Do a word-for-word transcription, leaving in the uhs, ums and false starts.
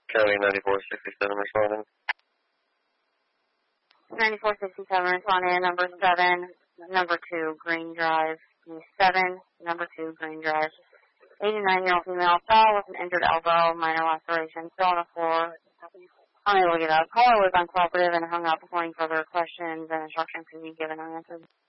County ninety-four sixty-seven responding. ninety-four sixty-seven responding, number seven, number two, Green Drive. seven, number two, Green Drive. eighty-nine-year-old female fell with an injured elbow, minor laceration, still on the floor. Unable to get up. Caller was uncooperative and hung up before any further questions and instructions could be given or answered.